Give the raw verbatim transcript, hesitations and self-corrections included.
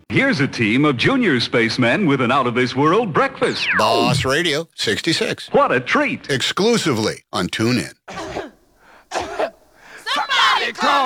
Here's a team of junior spacemen with an out-of-this-world breakfast. Boss Radio sixty-six. What a treat. Exclusively on TuneIn. Somebody call